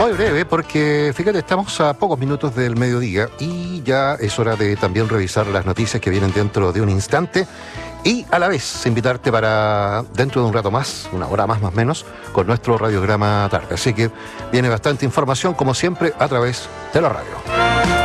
Muy breve, porque fíjate, estamos a pocos minutos del mediodía y ya es hora de también revisar las noticias que vienen dentro de un instante y a la vez invitarte para dentro de un rato más, una hora más o menos, con nuestro radiograma tarde. Así que viene bastante información, como siempre, a través de la radio.